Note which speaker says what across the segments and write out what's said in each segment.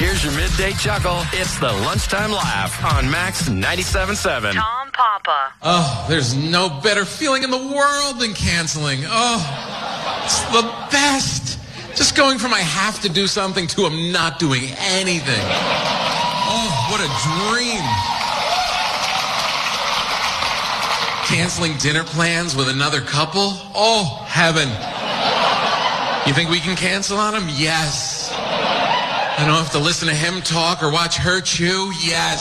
Speaker 1: Here's your midday chuckle. It's the Lunchtime Laugh on Max 97.7.
Speaker 2: Tom Papa.
Speaker 3: Oh, there's no better feeling in the world than canceling. Oh, it's the best. Just going from I have to do something to I'm not doing anything. Oh, what a dream. Canceling dinner plans with another couple? Oh, heaven. You think we can cancel on him? Yes. I don't have to listen to him talk or watch her chew? Yes.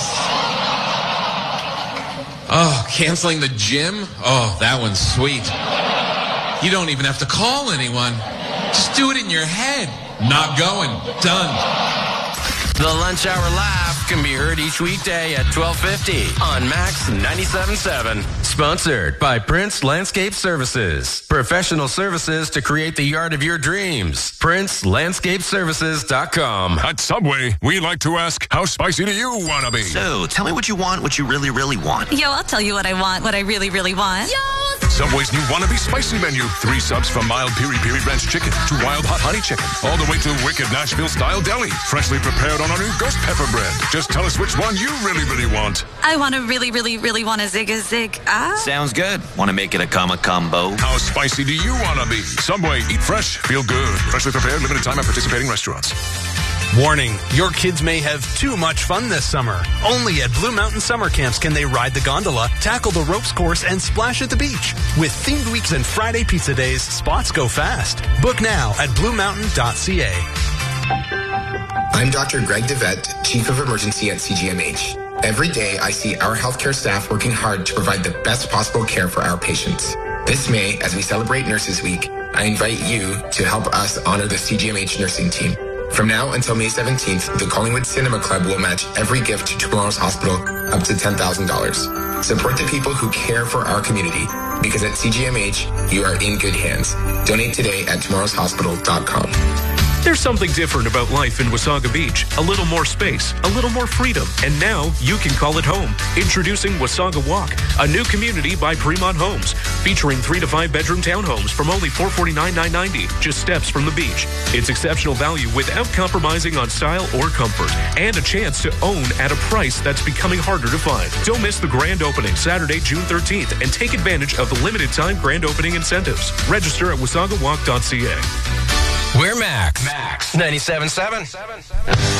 Speaker 3: Oh, canceling the gym? Oh, that one's sweet. You don't even have to call anyone. Just do it in your head. Not going. Done.
Speaker 1: The Lunch Hour Laugh can be heard each weekday at 12:50 on Max 97.7. Sponsored by Prince Landscape Services. Professional services to create the yard of your dreams. PrinceLandscapeServices.com.
Speaker 4: At Subway, we like to ask, how spicy do you want to be?
Speaker 5: So, tell me what you want, what you really, really want.
Speaker 6: Yo, I'll tell you what I want, what I really, really want. Yo!
Speaker 4: Subway's new Wannabe Spicy menu. 3 subs from mild piri-piri ranch chicken to wild hot honey chicken. All the way to wicked Nashville-style deli. Freshly prepared on our new ghost pepper bread. Just tell us which one you really, really want.
Speaker 6: I want to really, really, really want a zig.
Speaker 5: Sounds good. Want to make it a combo?
Speaker 4: How spicy do you want to be? Subway, eat fresh, feel good. Freshly prepared, limited time at participating restaurants.
Speaker 7: Warning, your kids may have too much fun this summer. Only at Blue Mountain Summer Camps can they ride the gondola, tackle the ropes course, and splash at the beach. With themed weeks and Friday pizza days, spots go fast. Book now at bluemountain.ca.
Speaker 8: I'm Dr. Greg DeVette, Chief of Emergency at CGMH. Every day, I see our healthcare staff working hard to provide the best possible care for our patients. This May, as we celebrate Nurses Week, I invite you to help us honor the CGMH nursing team. From now until May 17th, the Collingwood Cinema Club will match every gift to Tomorrow's Hospital up to $10,000. Support the people who care for our community, because at CGMH, you are in good hands. Donate today at tomorrowshospital.com.
Speaker 9: There's something different about life in Wasaga Beach. A little more space, a little more freedom, and now you can call it home. Introducing Wasaga Walk, a new community by Fremont Homes, featuring 3 to 5 bedroom townhomes from only $449,990, just steps from the beach. It's exceptional value without compromising on style or comfort, and a chance to own at a price that's becoming harder to find. Don't miss the grand opening Saturday, June 13th, and take advantage of the limited time grand opening incentives. Register at wasagawalk.ca.
Speaker 1: We're Max 97.7.